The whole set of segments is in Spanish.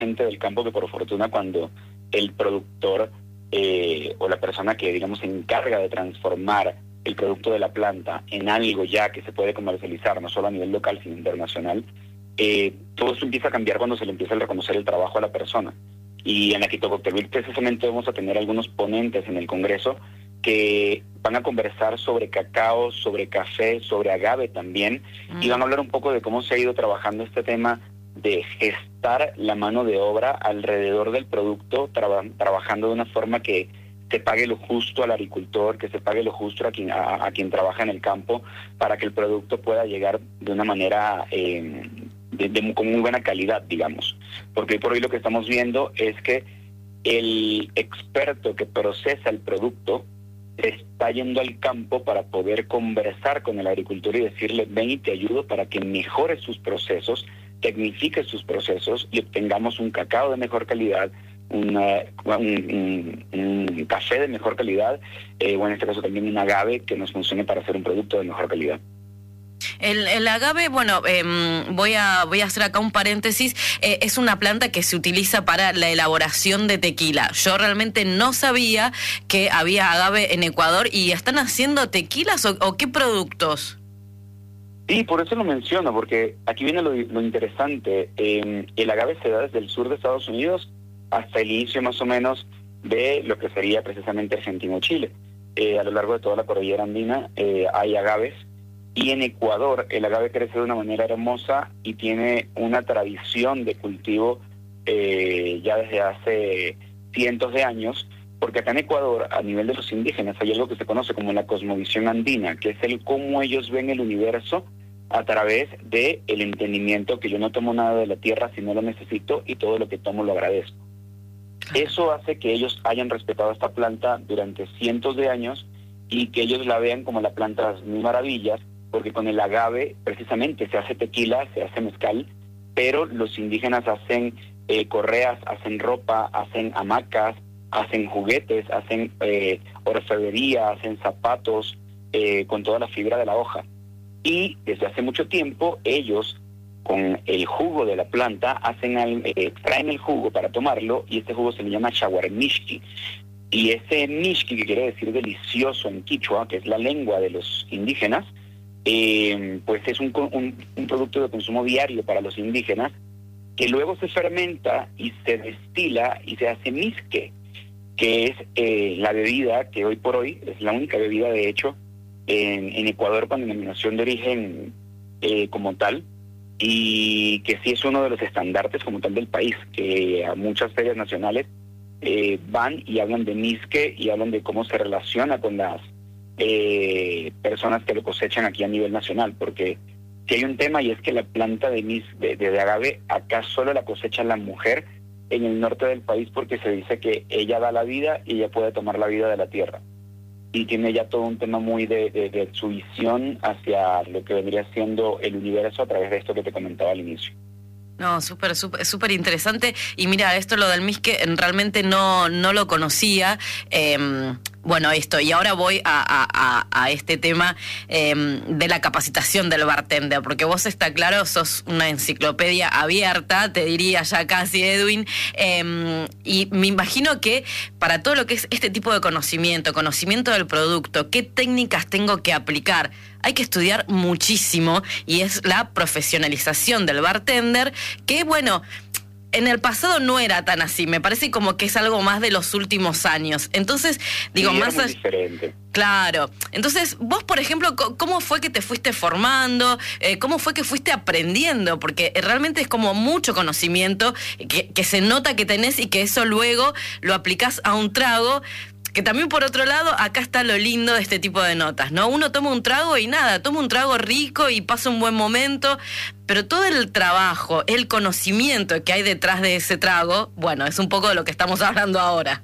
gente del campo que por fortuna cuando el productor o la persona que, digamos, se encarga de transformar el producto de la planta en algo ya que se puede comercializar, no solo a nivel local, sino internacional, todo eso empieza a cambiar cuando se le empieza a reconocer el trabajo a la persona. Y en la Quito Cocktail Week precisamente vamos a tener algunos ponentes en el Congreso que van a conversar sobre cacao, sobre café, sobre agave también, y van a hablar un poco de cómo se ha ido trabajando este tema de gestar la mano de obra alrededor del producto, trabajando de una forma que se pague lo justo al agricultor, que se pague lo justo a quien trabaja en el campo, para que el producto pueda llegar de una manera con muy buena calidad, digamos. Porque hoy por hoy lo que estamos viendo es que el experto que procesa el producto está yendo al campo para poder conversar con el agricultor y decirle: ven y te ayudo para que mejore sus procesos, tecnifique sus procesos y obtengamos un cacao de mejor calidad, un café de mejor calidad, o en este caso también un agave que nos funcione para hacer un producto de mejor calidad. El agave, bueno, voy a hacer acá un paréntesis, es una planta que se utiliza para la elaboración de tequila. Yo realmente no sabía que había agave en Ecuador. ¿Y están haciendo tequilas o qué productos? Sí, por eso lo menciono, porque aquí viene lo interesante. El agave se da desde el sur de Estados Unidos hasta el inicio más o menos de lo que sería precisamente Argentina o Chile. A lo largo de toda la cordillera andina hay agaves, y en Ecuador el agave crece de una manera hermosa y tiene una tradición de cultivo ya desde hace cientos de años, porque acá en Ecuador, a nivel de los indígenas, hay algo que se conoce como la cosmovisión andina, que es el cómo ellos ven el universo a través de el entendimiento que yo no tomo nada de la tierra si no lo necesito, y todo lo que tomo lo agradezco. Eso hace que ellos hayan respetado esta planta durante cientos de años y que ellos la vean como la planta de las mil maravillas, porque con el agave precisamente se hace tequila, se hace mezcal, pero los indígenas hacen correas, hacen ropa, hacen hamacas, hacen juguetes, hacen orfebrería, hacen zapatos con toda la fibra de la hoja. Y desde hace mucho tiempo ellos, con el jugo de la planta, extraen el jugo para tomarlo, y este jugo se le llama shawarmishki. Y ese mishki, que quiere decir delicioso en quichua, que es la lengua de los indígenas, pues es un producto de consumo diario para los indígenas, que luego se fermenta y se destila y se hace misque, que es la bebida que hoy por hoy es la única bebida, de hecho, en Ecuador con denominación de origen como tal, y que sí es uno de los estandartes como tal del país, que a muchas ferias nacionales van y hablan de misque y hablan de cómo se relaciona con las personas que lo cosechan aquí a nivel nacional, porque si hay un tema, y es que la planta de agave acá solo la cosecha la mujer en el norte del país, porque se dice que ella da la vida y ella puede tomar la vida de la tierra, y tiene ya todo un tema muy de su visión hacia lo que vendría siendo el universo a través de esto que te comentaba al inicio. No, súper interesante. Y mira, esto lo del misque realmente no lo conocía. Bueno, y ahora voy a este tema de la capacitación del bartender, porque vos, está claro, sos una enciclopedia abierta, te diría ya casi, Edwin, y me imagino que para todo lo que es este tipo de conocimiento del producto, qué técnicas tengo que aplicar, hay que estudiar muchísimo, y es la profesionalización del bartender, que bueno, en el pasado no era tan así, me parece como que es algo más de los últimos años. Entonces, digo, sí, más muy diferente. Claro. Entonces, vos, por ejemplo, ¿cómo fue que te fuiste formando? ¿Cómo fue que fuiste aprendiendo? Porque realmente es como mucho conocimiento que se nota que tenés, y que eso luego lo aplicás a un trago. Que también, por otro lado, acá está lo lindo de este tipo de notas, ¿no? Uno toma un trago y nada, toma un trago rico y pasa un buen momento, pero todo el trabajo, el conocimiento que hay detrás de ese trago, bueno, es un poco de lo que estamos hablando ahora.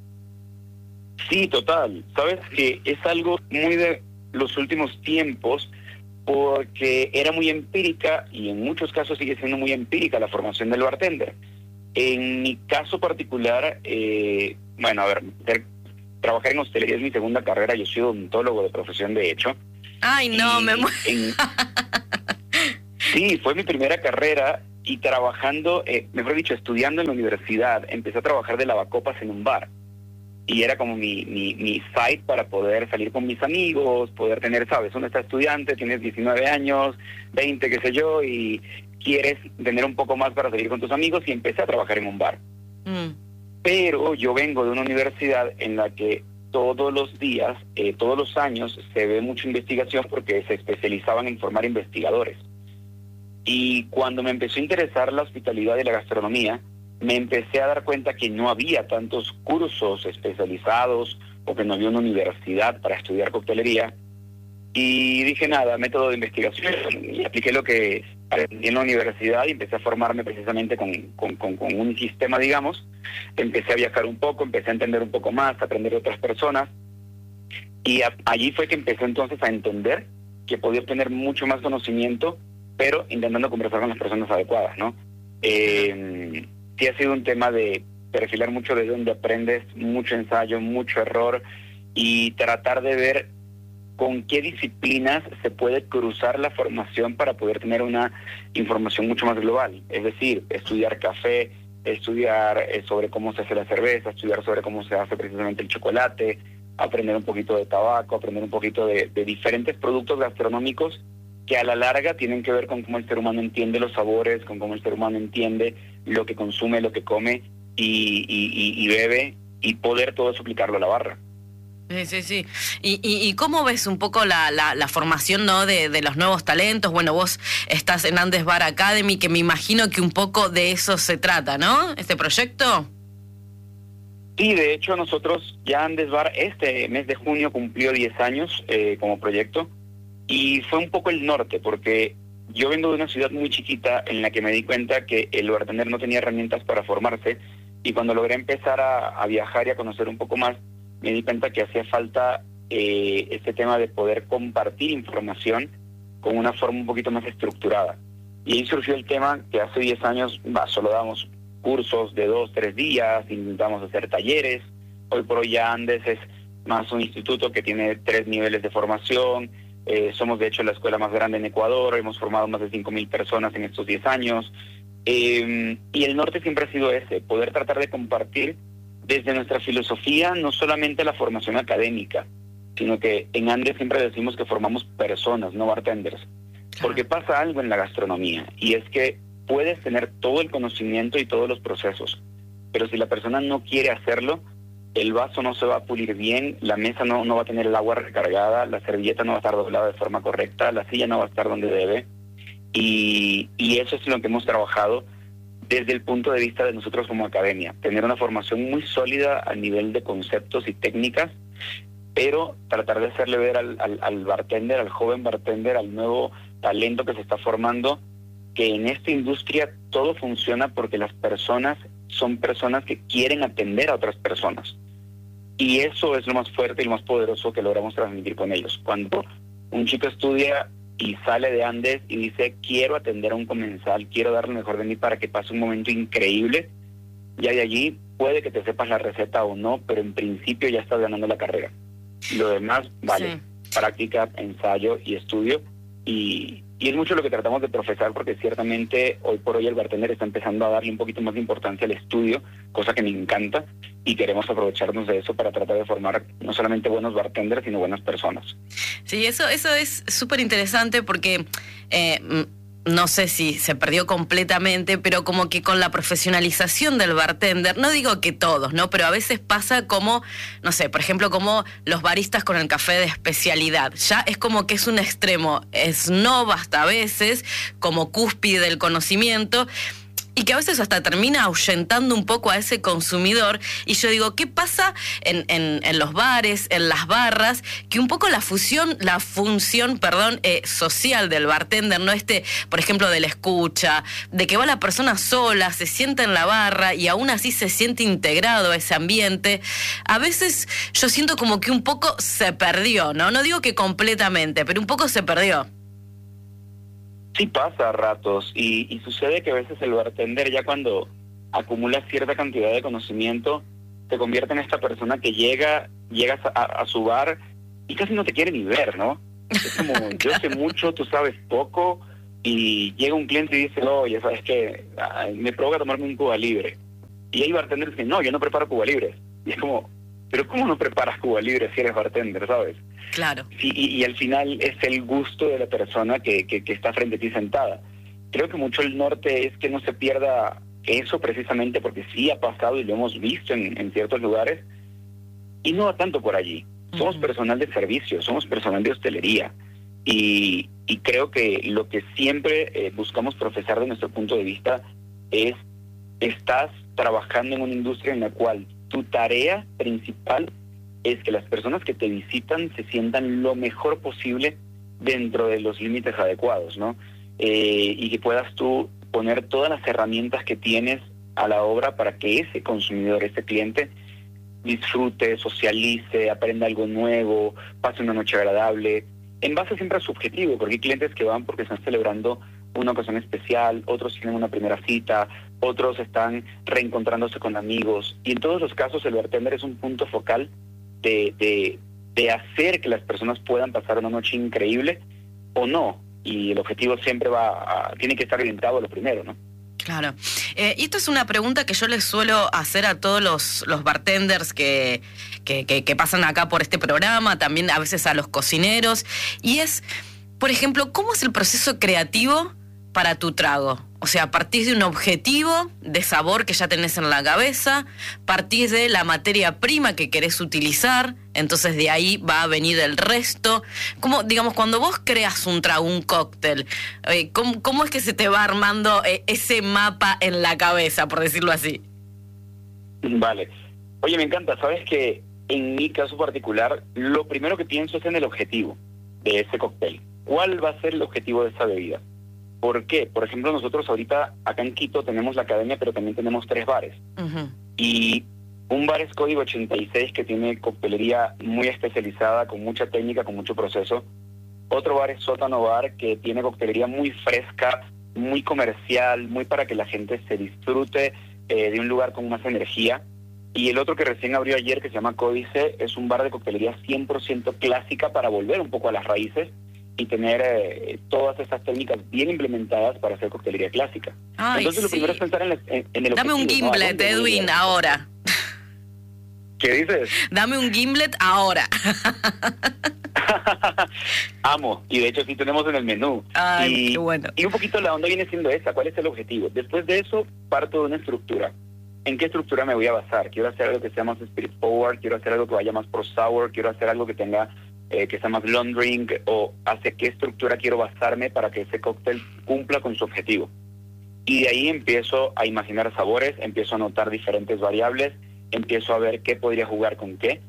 Sí, total. Sabes que es algo muy de los últimos tiempos, porque era muy empírica, y en muchos casos sigue siendo muy empírica la formación del bartender. En mi caso particular, bueno, a ver, trabajar en hostelería es mi segunda carrera. Yo soy odontólogo de profesión, de hecho. Ay, no, me muero. Sí, fue mi primera carrera, y trabajando, mejor dicho, estudiando en la universidad, empecé a trabajar de lavacopas en un bar. Y era como mi site para poder salir con mis amigos, poder tener, ¿sabes? Uno está estudiante, tienes 19 años, 20, qué sé yo, y quieres tener un poco más para salir con tus amigos, y empecé a trabajar en un bar. Pero yo vengo de una universidad en la que todos los días, todos los años, se ve mucha investigación porque se especializaban en formar investigadores. Y cuando me empezó a interesar la hospitalidad y la gastronomía, me empecé a dar cuenta que no había tantos cursos especializados o que no había una universidad para estudiar coctelería. Y dije, nada, método de investigación, y apliqué lo que aprendí en la universidad y empecé a formarme precisamente con un sistema, digamos. Empecé a viajar un poco, empecé a entender un poco más, a aprender de otras personas. Y allí fue que empecé entonces a entender que podía obtener mucho más conocimiento, pero intentando conversar con las personas adecuadas, ¿no? Sí ha sido un tema de perfilar mucho de donde aprendes, mucho ensayo, mucho error, y tratar de ver con qué disciplinas se puede cruzar la formación para poder tener una información mucho más global. Es decir, estudiar café, estudiar sobre cómo se hace la cerveza, estudiar sobre cómo se hace precisamente el chocolate, aprender un poquito de tabaco, aprender un poquito de diferentes productos gastronómicos que a la larga tienen que ver con cómo el ser humano entiende los sabores, con cómo el ser humano entiende lo que consume, lo que come y bebe, y poder todo eso aplicarlo a la barra. Sí. ¿Y cómo ves un poco la formación, ¿no?, de los nuevos talentos? Bueno, vos estás en Andes Bar Academy, que me imagino que un poco de eso se trata, ¿no?, este proyecto. Sí, de hecho nosotros ya Andes Bar este mes de junio cumplió 10 años como proyecto, y fue un poco el norte, porque yo vengo de una ciudad muy chiquita en la que me di cuenta que el bartender no tenía herramientas para formarse, y cuando logré empezar a viajar y a conocer un poco más, me di cuenta que hacía falta este tema de poder compartir información con una forma un poquito más estructurada. Y ahí surgió el tema que hace 10 años solo dábamos cursos de 2, 3 días, intentamos hacer talleres. Hoy por hoy ya Andes es más un instituto que tiene 3 niveles de formación. Somos de hecho la escuela más grande en Ecuador, hemos formado más de 5.000 personas en estos 10 años. Y el norte siempre ha sido ese, poder tratar de compartir desde nuestra filosofía no solamente la formación académica, sino que en Andes siempre decimos que formamos personas, no bartenders. Porque pasa algo en la gastronomía, y es que puedes tener todo el conocimiento y todos los procesos, pero si la persona no quiere hacerlo, el vaso no se va a pulir bien, la mesa no va a tener el agua recargada, la servilleta no va a estar doblada de forma correcta, la silla no va a estar donde debe, y eso es lo que hemos trabajado desde el punto de vista de nosotros como academia, tener una formación muy sólida a nivel de conceptos y técnicas, pero tratar de hacerle ver al bartender, al joven bartender, al nuevo talento que se está formando, que en esta industria todo funciona porque las personas son personas que quieren atender a otras personas. Y eso es lo más fuerte y lo más poderoso que logramos transmitir con ellos. Cuando un chico estudia y sale de Andes y dice, quiero atender a un comensal, quiero dar lo mejor de mí para que pase un momento increíble, ya de allí puede que te sepas la receta o no, pero en principio ya estás ganando la carrera. Lo demás vale, práctica, ensayo y estudio, y es mucho lo que tratamos de profesar, porque ciertamente hoy por hoy el bartender está empezando a darle un poquito más de importancia al estudio, cosa que me encanta, y queremos aprovecharnos de eso para tratar de formar no solamente buenos bartenders, sino buenas personas. Sí, eso es súper interesante porque no sé si se perdió completamente, pero como que con la profesionalización del bartender, no digo que todos, ¿no? Pero a veces pasa como, no sé, por ejemplo, como los baristas con el café de especialidad. Ya es como que es un extremo snob hasta a veces, como cúspide del conocimiento, y que a veces hasta termina ahuyentando un poco a ese consumidor. Y yo digo, ¿qué pasa en los bares, en las barras? Que un poco la función social del bartender, ¿no? Por ejemplo, de la escucha, de que va la persona sola, se sienta en la barra y aún así se siente integrado a ese ambiente. A veces yo siento como que un poco se perdió, ¿no? No digo que completamente, pero un poco se perdió. Sí pasa a ratos, y sucede que a veces el bartender, ya cuando acumula cierta cantidad de conocimiento, se convierte en esta persona que llegas a su bar y casi no te quiere ni ver, ¿no? Es como, yo sé mucho, tú sabes poco, y llega un cliente y dice, oye, ¿sabes qué? Me provoca tomarme un Cuba Libre. Y hay bartenders que dicen, no, yo no preparo Cuba Libres. Y es como, pero ¿cómo no preparas Cuba Libre si eres bartender, sabes? Claro. Sí, y al final es el gusto de la persona que está frente a ti sentada. Creo que mucho el norte es que no se pierda eso precisamente porque sí ha pasado y lo hemos visto en ciertos lugares, y no va tanto por allí. Somos personal de servicio, somos personal de hostelería, y creo que lo que siempre buscamos profesar de nuestro punto de vista es, estás trabajando en una industria en la cual tu tarea principal es que las personas que te visitan se sientan lo mejor posible dentro de los límites adecuados, ¿no? Y que puedas tú poner todas las herramientas que tienes a la obra para que ese consumidor, ese cliente, disfrute, socialice, aprenda algo nuevo, pase una noche agradable, en base siempre a su objetivo, porque hay clientes que van porque están celebrando una ocasión especial, otros tienen una primera cita, otros están reencontrándose con amigos, y en todos los casos el bartender es un punto focal de hacer que las personas puedan pasar una noche increíble o no, y el objetivo siempre tiene que estar orientado a lo primero, ¿no? Claro. Y esto es una pregunta que yo les suelo hacer a todos los bartenders que pasan acá por este programa, también a veces a los cocineros, y es, por ejemplo, ¿cómo es el proceso creativo para tu trago? O sea, partís de un objetivo de sabor que ya tenés en la cabeza, partís de la materia prima que querés utilizar, entonces de ahí va a venir el resto. ¿Cómo, digamos, cuando vos creas un trago, un cóctel, cómo es que se te va armando ese mapa en la cabeza, por decirlo así? Vale. Oye, me encanta. Sabes que en mi caso particular, lo primero que pienso es en el objetivo de ese cóctel. ¿Cuál va a ser el objetivo de esa bebida? ¿Por qué? Por ejemplo, nosotros ahorita acá en Quito tenemos la academia, pero también tenemos 3 bares. Y un bar es Código 86, que tiene coctelería muy especializada, con mucha técnica, con mucho proceso. Otro bar es Sótano Bar, que tiene coctelería muy fresca, muy comercial, muy para que la gente se disfrute de un lugar con más energía. Y el otro que recién abrió ayer, que se llama Códice, es un bar de coctelería 100% clásica para volver un poco a las raíces y tener todas estas técnicas bien implementadas para hacer coctelería clásica. Ay, entonces lo primero es pensar en el Dame objetivo, un gimlet, ¿no? Edwin, ahora. ¿Qué dices? Dame un gimlet ahora. Amo, y de hecho sí tenemos en el menú. Ay, qué bueno. Y un poquito la onda viene siendo esa, ¿cuál es el objetivo? Después de eso parto de una estructura. ¿En qué estructura me voy a basar? Quiero hacer algo que sea más spirit forward, quiero hacer algo que vaya más por sour, quiero hacer algo que tenga que sea más long drink, o hacia qué estructura quiero basarme para que ese cóctel cumpla con su objetivo. Y de ahí empiezo a imaginar sabores, empiezo a notar diferentes variables, empiezo a ver qué podría jugar con qué.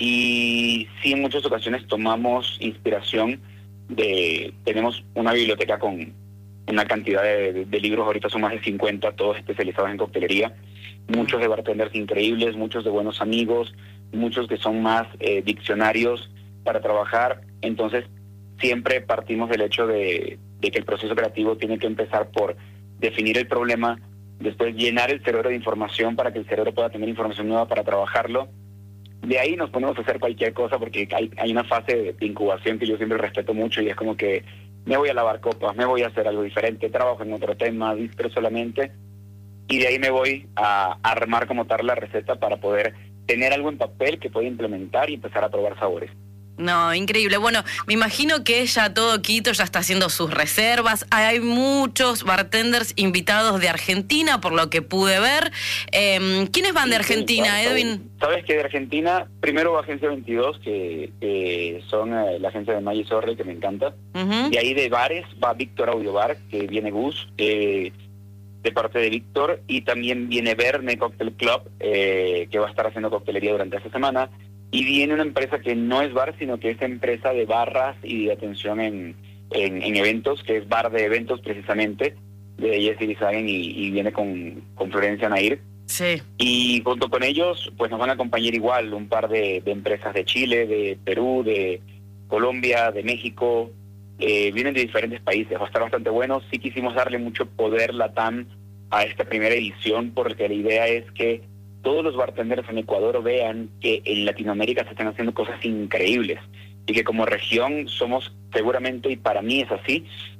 Y sí, en muchas ocasiones tomamos inspiración tenemos una biblioteca con una cantidad de libros, ahorita son más de 50, todos especializados en coctelería, muchos de bartenders increíbles, muchos de buenos amigos, muchos que son más diccionarios para trabajar. Entonces siempre partimos del hecho de que el proceso creativo tiene que empezar por definir el problema, después llenar el cerebro de información para que el cerebro pueda tener información nueva para trabajarlo. De ahí nos ponemos a hacer cualquier cosa, porque hay una fase de incubación que yo siempre respeto mucho, y es como que me voy a lavar copas, me voy a hacer algo diferente, trabajo en otro tema, víspero solamente, y de ahí me voy a armar como tal la receta para poder tener algo en papel que pueda implementar y empezar a probar sabores. No, increíble. Bueno, me imagino que ya todo Quito ya está haciendo sus reservas. Hay muchos bartenders invitados de Argentina, por lo que pude ver. ¿Quiénes van de Argentina, Edwin? Sabes que de Argentina, primero va Agencia 22, que son la agencia de Maggie Sorrell, que me encanta. Y ahí de bares va Víctor Audio Bar, que viene Gus, de parte de Víctor, y también viene Verne Cocktail Club, que va a estar haciendo coctelería durante esta semana. Y viene una empresa que no es bar, sino que es empresa de barras y de atención en eventos, que es Bar de Eventos precisamente, de Jessy Bisagen, y viene con Florencia Nair. Sí. Y junto con ellos, pues nos van a acompañar igual un par de empresas de Chile, de Perú, de Colombia, de México, vienen de diferentes países, va a estar bastante bueno. Sí quisimos darle mucho poder LATAM a esta primera edición, porque la idea es que todos los bartenders en Ecuador vean que en Latinoamérica se están haciendo cosas increíbles, y que como región somos seguramente, y para mí es así,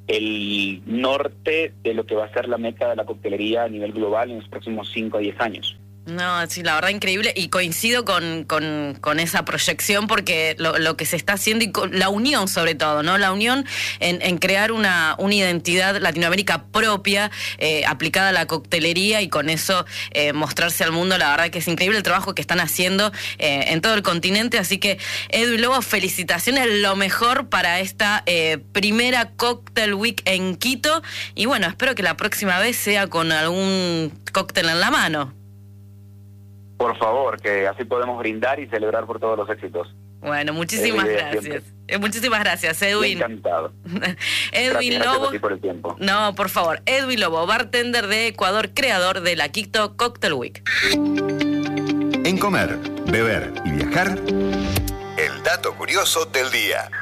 el norte de lo que va a ser la meta de la coctelería a nivel global en los próximos 5 a 10 años. No, sí, la verdad increíble, y coincido con esa proyección, porque lo que se está haciendo, y con la unión sobre todo, ¿no? La unión en crear una identidad Latinoamérica propia, aplicada a la coctelería, y con eso mostrarse al mundo. La verdad que es increíble el trabajo que están haciendo en todo el continente, así que Edwin Lobo, felicitaciones, lo mejor para esta primera Cocktail Week en Quito, y bueno, espero que la próxima vez sea con algún cóctel en la mano. Por favor, que así podemos brindar y celebrar por todos los éxitos. Bueno, muchísimas gracias. Muchísimas gracias, Edwin. Encantado. Edwin gracias, Lobo. Gracias a ti por el tiempo. No, por favor. Edwin Lobo, bartender de Ecuador, creador de la Quito Cocktail Week. En comer, beber y viajar, el dato curioso del día.